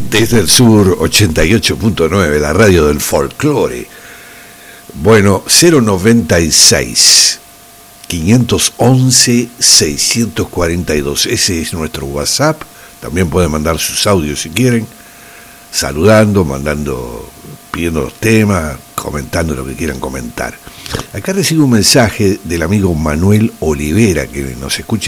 Desde el sur 88.9, la radio del folclore. Bueno, 096 511 642. Ese es nuestro WhatsApp. También pueden mandar sus audios si quieren, saludando, mandando, pidiendo los temas, comentando lo que quieran comentar. Acá recibo un mensaje del amigo Manuel Olivera, que nos escucha